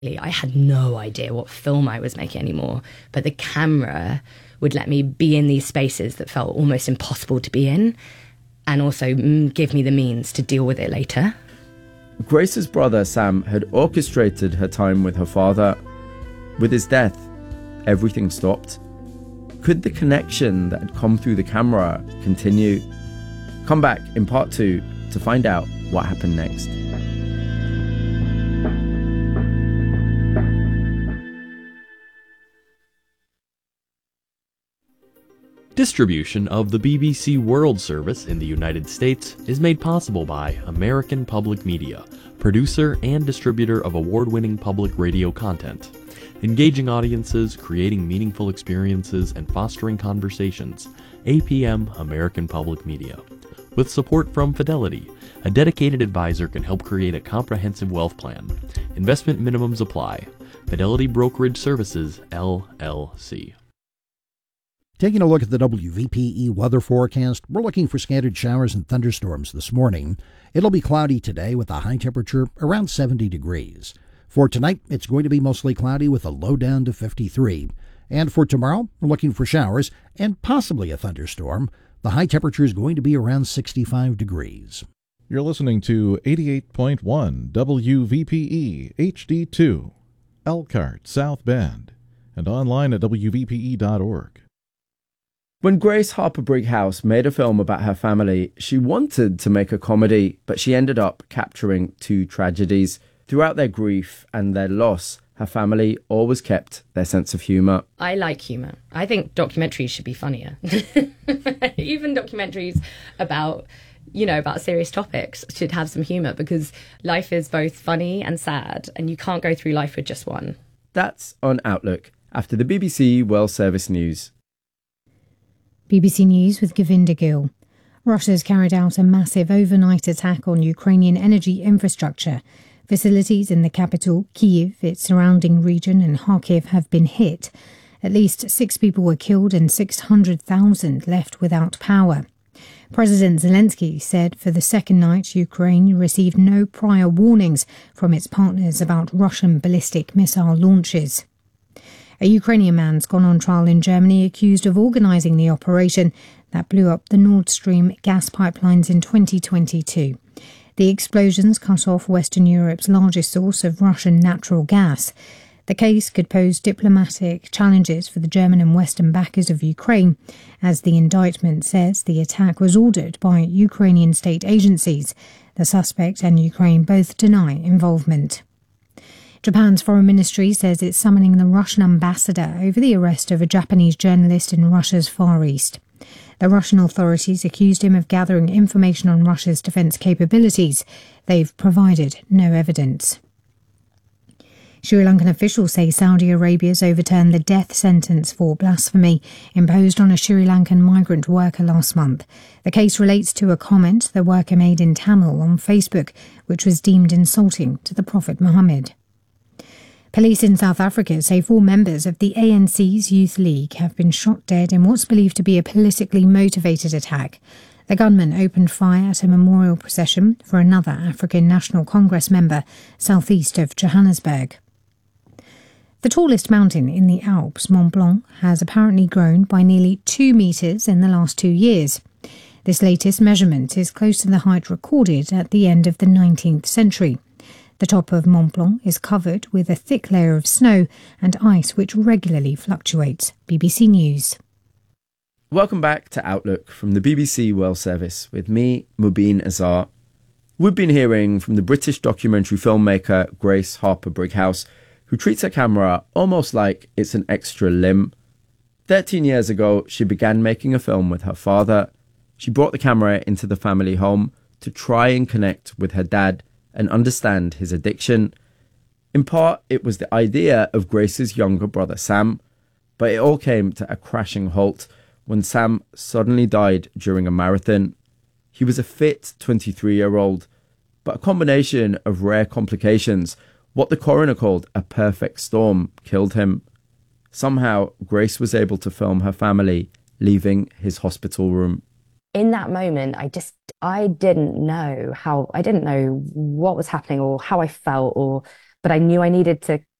I had no idea what film I was making anymore, but the camera would let me be in these spaces that felt almost impossible to be in, and also give me the means to deal with it later. Grace's brother Sam had orchestrated her time with her father. With his death, everything stopped. Could the connection that had come through the camera continue? Come back in part 2 to find out what happened next. Distribution of the BBC World Service in the United States is made possible by American Public Media, producer and distributor of award-winning public radio content. Engaging audiences, creating meaningful experiences, and fostering conversations. APM American Public Media. With support from Fidelity, a dedicated advisor can help create a comprehensive wealth plan. Investment minimums apply. Fidelity Brokerage Services, LLC. Taking a look at the WVPE weather forecast, we're looking for scattered showers and thunderstorms this morning. It'll be cloudy today with a high temperature around 70 degrees. For tonight, it's going to be mostly cloudy with a low down to 53. And for tomorrow, we're looking for showers and possibly a thunderstorm. The high temperature is going to be around 65 degrees. You're listening to 88.1 WVPE HD2, Elkhart, South Bend, and online at WVPE.org. When Grace Harper Brighouse made a film about her family, she wanted to make a comedy, but she ended up capturing two tragedies. Throughout their grief and their loss, her family always kept their sense of humour. I like humour. I think documentaries should be funnier. Even documentaries about serious topics should have some humour, because life is both funny and sad, and you can't go through life with just one. That's on Outlook, after the BBC World Service News. BBC News with Govinda Gill. Russia's carried out a massive overnight attack on Ukrainian energy infrastructure. Facilities in the capital, Kyiv, its surrounding region and Kharkiv have been hit. At least 6 people were killed and 600,000 left without power. President Zelensky said for the second night Ukraine received no prior warnings from its partners about Russian ballistic missile launches. A Ukrainian man's gone on trial in Germany accused of organising the operation that blew up the Nord Stream gas pipelines in 2022. The explosions cut off Western Europe's largest source of Russian natural gas. The case could pose diplomatic challenges for the German and Western backers of Ukraine, as the indictment says the attack was ordered by Ukrainian state agencies. The suspect and Ukraine both deny involvement. Japan's foreign ministry says it's summoning the Russian ambassador over the arrest of a Japanese journalist in Russia's Far East. The Russian authorities accused him of gathering information on Russia's defence capabilities. They've provided no evidence. Sri Lankan officials say Saudi Arabia's overturned the death sentence for blasphemy imposed on a Sri Lankan migrant worker last month. The case relates to a comment the worker made in Tamil on Facebook, which was deemed insulting to the Prophet Muhammad. Police in South Africa say 4 members of the ANC's Youth League have been shot dead in what's believed to be a politically motivated attack. The gunman opened fire at a memorial procession for another African National Congress member southeast of Johannesburg. The tallest mountain in the Alps, Mont Blanc, has apparently grown by nearly 2 metres in the last 2 years. This latest measurement is close to the height recorded at the end of the 19th century. The top of Mont Blanc is covered with a thick layer of snow and ice which regularly fluctuates. BBC News. Welcome back to Outlook from the BBC World Service with me, Mubin Azar. We've been hearing from the British documentary filmmaker Grace Harper Brighouse, who treats her camera almost like it's an extra limb. 13 years ago, she began making a film with her father. She brought the camera into the family home to try and connect with her dad and understand his addiction. In part, it was the idea of Grace's younger brother Sam, but it all came to a crashing halt when Sam suddenly died during a marathon. He was a fit 23-year-old, but a combination of rare complications, what the coroner called a perfect storm, killed him. Somehow, Grace was able to film her family leaving his hospital room. In that moment, I didn't know what was happening or how I felt or but I knew I needed to